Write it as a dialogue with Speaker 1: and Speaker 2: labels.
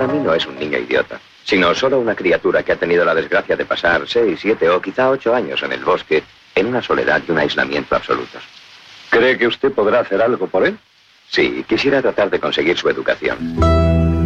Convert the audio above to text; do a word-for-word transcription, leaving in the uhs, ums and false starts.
Speaker 1: Para mí no es un niño idiota, sino solo una criatura que ha tenido la desgracia de pasar seis, siete o quizá ocho años en el bosque, en una soledad y un aislamiento absolutos.
Speaker 2: ¿Cree que usted podrá hacer algo por él?
Speaker 1: Sí, quisiera tratar de conseguir su educación.